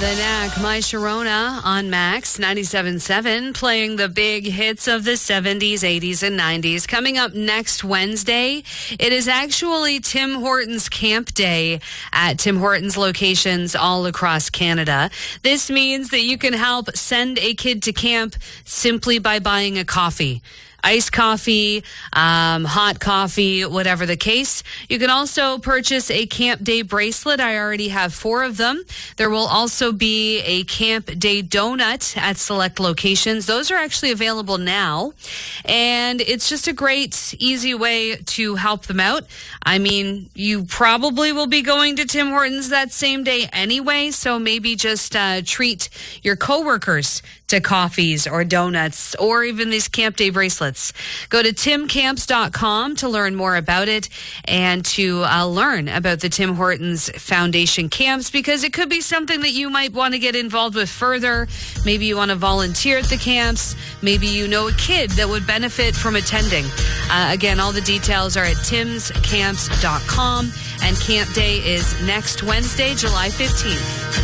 The Knack, My Sharona on Max 97.7, playing the big hits of the 70s, 80s, and 90s. Coming up next Wednesday, it is actually Tim Hortons Camp Day at Tim Hortons locations all across Canada. This means that you can help send a kid to camp simply by buying a coffee. Iced coffee, hot coffee, whatever the case. You can also purchase a Camp Day bracelet. I already have 4 of them. There will also be a Camp Day donut at select locations. Those are actually available now. And it's just a great, easy way to help them out. I mean, you probably will be going to Tim Hortons that same day anyway, so maybe just treat your coworkers to coffees or donuts or even these Camp Day bracelets. Go to timcamps.com to learn more about it and to learn about the Tim Hortons Foundation camps, because it could be something that you might want to get involved with further. Maybe you want to volunteer at the camps. Maybe you know a kid that would benefit from attending. Again, all the details are at timscamps.com, and Camp Day is next Wednesday, July 15th.